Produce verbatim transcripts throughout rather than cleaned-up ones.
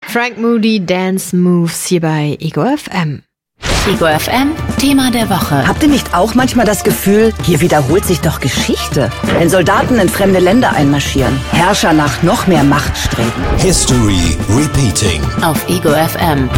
Frank Moody, Dance Moves hier bei Ego F M. Ego F M, Thema der Woche. Habt ihr nicht auch manchmal das Gefühl, hier wiederholt sich doch Geschichte? Wenn Soldaten in fremde Länder einmarschieren, Herrscher nach noch mehr Macht streben. History repeating. Auf Ego F M.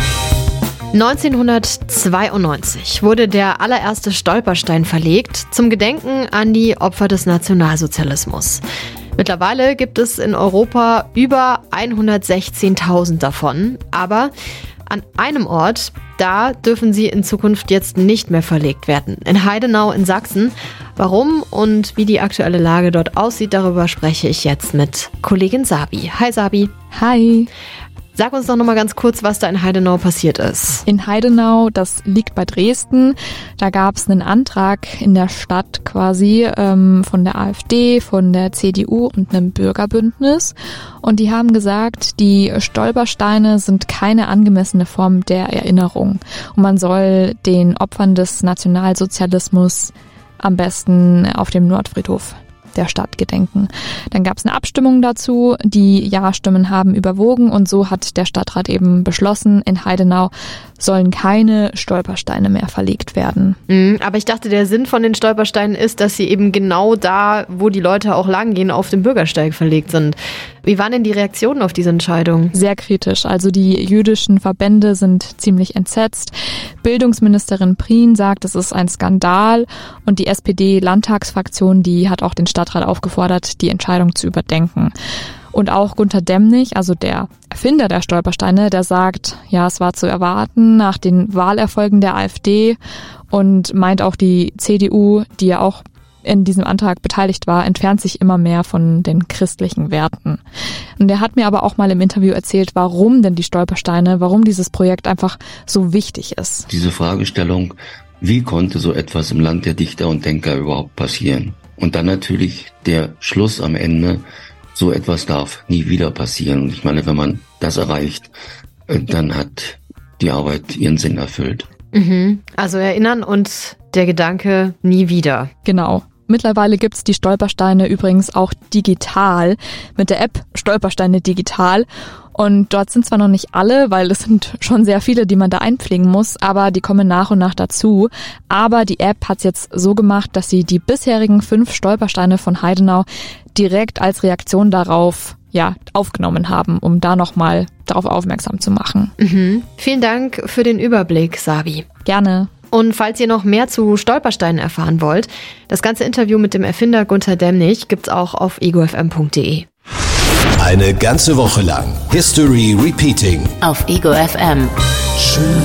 neunzehnhundertzweiundneunzig wurde der allererste Stolperstein verlegt zum Gedenken an die Opfer des Nationalsozialismus. Mittlerweile gibt es in Europa über hundertsechzehntausend davon, aber an einem Ort, da dürfen sie in Zukunft jetzt nicht mehr verlegt werden. In Heidenau in Sachsen. Warum und wie die aktuelle Lage dort aussieht, darüber spreche ich jetzt mit Kollegin Sabi. Hi Sabi. Hi. Sag uns doch noch mal ganz kurz, was da in Heidenau passiert ist. In Heidenau, das liegt bei Dresden, da gab es einen Antrag in der Stadt quasi ähm, von der AfD, von der C D U und einem Bürgerbündnis. Und die haben gesagt, die Stolpersteine sind keine angemessene Form der Erinnerung. Und man soll den Opfern des Nationalsozialismus am besten auf dem Nordfriedhof der Stadt gedenken. Dann gab es eine Abstimmung dazu, die Ja-Stimmen haben überwogen und so hat der Stadtrat eben beschlossen, in Heidenau sollen keine Stolpersteine mehr verlegt werden. Mhm, aber ich dachte, der Sinn von den Stolpersteinen ist, dass sie eben genau da, wo die Leute auch langgehen, auf dem Bürgersteig verlegt sind. Wie waren denn die Reaktionen auf diese Entscheidung? Sehr kritisch. Also die jüdischen Verbände sind ziemlich entsetzt. Bildungsministerin Prien sagt, es ist ein Skandal und die S P D-Landtagsfraktion, die hat auch den Stadtrat aufgefordert, die Entscheidung zu überdenken. Und auch Gunter Demnig, also der Erfinder der Stolpersteine, der sagt, ja, es war zu erwarten nach den Wahlerfolgen der AfD und meint auch die C D U, die ja auch in diesem Antrag beteiligt war, entfernt sich immer mehr von den christlichen Werten. Und er hat mir aber auch mal im Interview erzählt, warum denn die Stolpersteine, warum dieses Projekt einfach so wichtig ist. Diese Fragestellung, wie konnte so etwas im Land der Dichter und Denker überhaupt passieren? Und dann natürlich der Schluss am Ende, so etwas darf nie wieder passieren. Und ich meine, wenn man das erreicht, dann hat die Arbeit ihren Sinn erfüllt. Mhm. Also erinnern und der Gedanke nie wieder. Genau. Mittlerweile gibt's die Stolpersteine übrigens auch digital mit der App Stolpersteine Digital. Und dort sind zwar noch nicht alle, weil es sind schon sehr viele, die man da einpflegen muss, aber die kommen nach und nach dazu. Aber die App hat's jetzt so gemacht, dass sie die bisherigen fünf Stolpersteine von Heidenau direkt als Reaktion darauf ja aufgenommen haben, um da nochmal darauf aufmerksam zu machen. Mhm. Vielen Dank für den Überblick, Sabi. Gerne. Und falls ihr noch mehr zu Stolpersteinen erfahren wollt, das ganze Interview mit dem Erfinder Gunter Demnig gibt's auch auf ego f m punkt d e. Eine ganze Woche lang History repeating. Auf Ego F M. Schön.